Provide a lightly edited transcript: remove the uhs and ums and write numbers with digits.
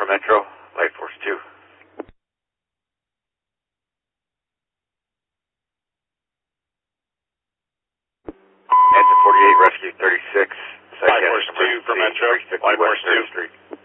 Metro, Light Force 2. Engine 48, Rescue 36. Light Force 2 for Metro, Light Force 2. Street.